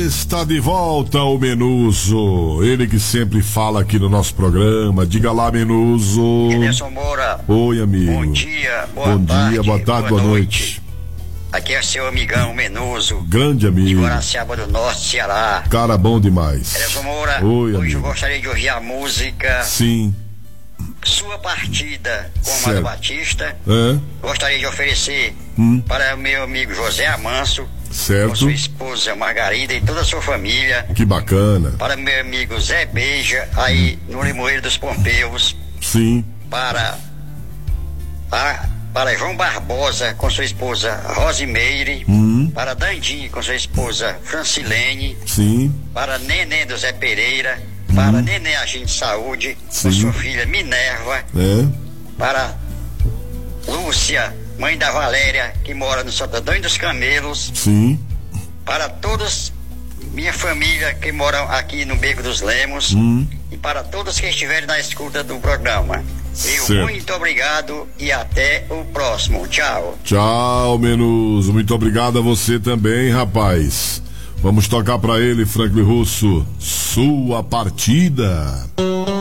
Está de volta o Menuso, ele que sempre fala aqui no nosso programa. Diga lá, Menuso. Anderson Moura. Oi, amigo. Bom dia, boa tarde, boa noite. Aqui é seu amigão Menuso. Grande amigo. De Guaraciaba do Norte, Ceará. Cara bom demais. Anderson Moura. Oi, hoje amigo. eu gostaria de ouvir a música Sim. Sua Partida com Certo. Amado Batista. Gostaria de oferecer para meu amigo José Amanso, Certo. com sua esposa Margarida e toda a sua família. Que bacana. Para meu amigo Zé Beija, aí no Limoeiro dos Pompeus. Sim. Para João Barbosa com sua esposa Rosimeire. Para Dandim com sua esposa Francilene. Sim. Para Neném do Zé Pereira. Para Neném Agente Saúde com Sim. sua filha Minerva. Para Lúcia, mãe da Valéria, que mora no Santo Antônio dos Camelos. Sim. Para todos, minha família que moram aqui no Beco dos Lemos. E para todos que estiverem na escuta do programa. Certo. Muito obrigado e até o próximo. Tchau. Tchau, Menuso. Muito obrigado a você também, rapaz. Vamos tocar pra ele, Franklin Russo. Sua Partida.